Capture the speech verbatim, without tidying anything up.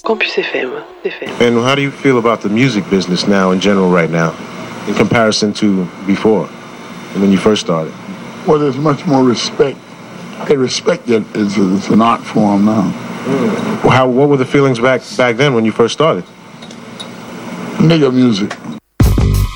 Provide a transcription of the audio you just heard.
Campus F M. F M. And how do you feel about the music business now in general right now in comparison to before when you first started? Well, there's much more respect. They respect it as a, it's an art form now. Mm. How? What were the feelings back back then when you first started? Nigga music.